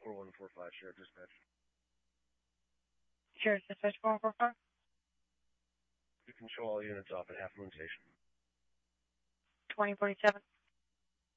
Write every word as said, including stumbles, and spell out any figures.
four one four five, Sheriff Dispatch. Sheriff Dispatch four one four five? You can show all units off at Half Moon Station. twenty forty-seven.